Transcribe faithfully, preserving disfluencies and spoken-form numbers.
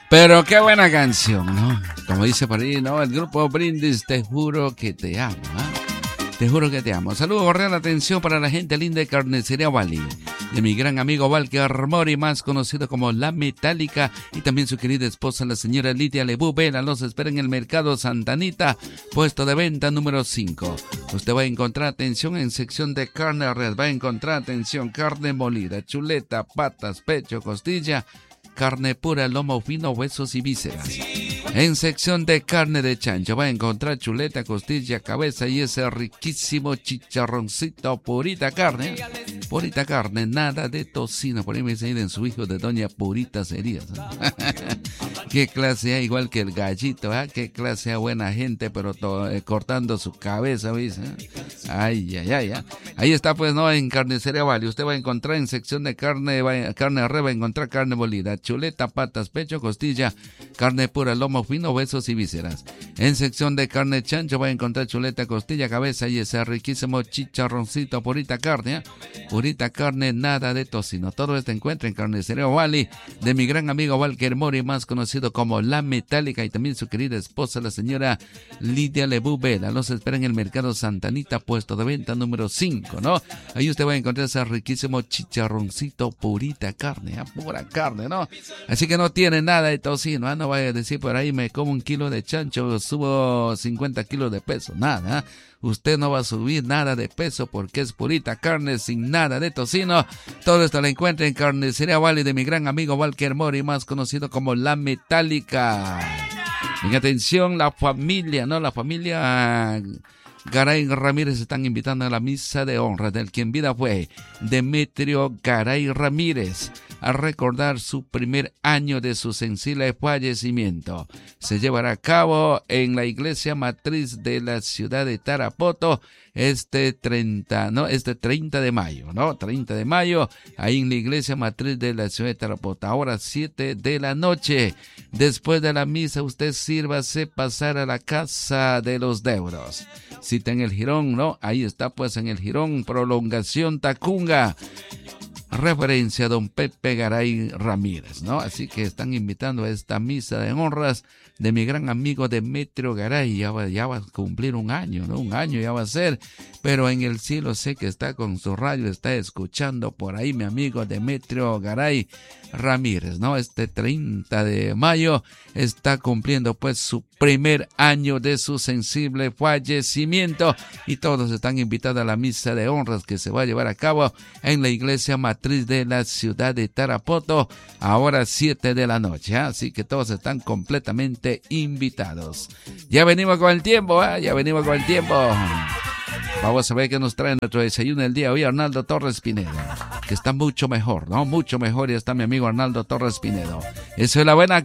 Pero qué buena canción, ¿no? Como dice por ahí, ¿no? El grupo Brindis, te juro que te amo, ¿eh? Te juro que te amo. Saludos, cordial atención para la gente linda de Carnicería Wally, de mi gran amigo Walker Mori, más conocido como La Metálica, y también su querida esposa, la señora Lidia Lebú Vela. Los espera en el Mercado Santa Anita, puesto de venta número cinco. Usted va a encontrar atención en sección de carne red, va a encontrar atención carne molida, chuleta, patas, pecho, costilla, carne pura, lomo fino, huesos y vísceras. En sección de carne de chancho va a encontrar chuleta, costilla, cabeza y ese riquísimo chicharroncito, purita carne. Purita carne, nada de tocino. Por ahí me dicen su hijo de doña Purita sería. Qué clase A, igual que el gallito, ¿eh? Qué clase A, buena gente, pero to, eh, cortando su cabeza, ¿ves? ¿Eh? Ay, ay, ay, ay. Ahí está, pues, ¿no? En Carnicería Valley. Usted va a encontrar en sección de carne, va, carne red, va a encontrar carne molida, chuleta, patas, pecho, costilla, carne pura, lomo fino, huesos y vísceras. En sección de carne chancho va a encontrar chuleta, costilla, cabeza y ese riquísimo chicharroncito, purita carne, ¿eh? Purita carne, nada de tocino. Todo esto encuentra en Carnicería Wally, de mi gran amigo Walker Mori, más conocido como La Metálica, y también su querida esposa, la señora Lidia Lebú Vela. Los espera en el Mercado Santa Anita, puesto de venta número cinco, ¿no? Ahí usted va a encontrar ese riquísimo chicharroncito, purita carne, ¿eh? Pura carne, ¿no? Así que no tiene nada de tocino, ¿eh? No vaya a decir por ahí, me como un kilo de chancho, subo cincuenta kilos de peso, nada, ¿eh? Usted no va a subir nada de peso porque es purita carne sin nada de tocino. Todo esto lo encuentra en Carnicería Wally, de mi gran amigo Walker Mori, más conocido como La Metálica. En atención, la familia, ¿no? La familia Garay Ramírez están invitando a la misa de honra del quien vida fue Demetrio Garay Ramírez, a recordar su primer año de su sensible fallecimiento. Se llevará a cabo en la iglesia matriz de la ciudad de Tarapoto este treinta, no, este treinta de mayo, ¿no? treinta de mayo, ahí en la iglesia matriz de la ciudad de Tarapoto, ahora siete de la noche. Después de la misa, usted sírvase pasar a la casa de los deudos. Cita en el Jirón, ¿no? Ahí está, pues, en el Jirón, prolongación Tacunga. Referencia a don Pepe Garay Ramírez, ¿no? Así que están invitando a esta misa de honras de mi gran amigo Demetrio Garay. Ya va, ya va a cumplir un año, ¿no? Un año ya va a ser, pero en el cielo sé que está con su radio, está escuchando por ahí mi amigo Demetrio Garay Ramírez, ¿no? Este treinta de mayo está cumpliendo pues su primer año de su sensible fallecimiento, y todos están invitados a la misa de honras que se va a llevar a cabo en la iglesia matriz de la ciudad de Tarapoto, ahora siete de la noche, ¿eh? Así que todos están completamente invitados. Ya venimos con el tiempo, ¿eh? Ya venimos con el tiempo. Vamos a ver qué nos trae nuestro desayuno el día de hoy, Arnaldo Torres Pinedo, que está mucho mejor, ¿no? Mucho mejor, y está mi amigo Arnaldo Torres Pinedo. Eso es la buena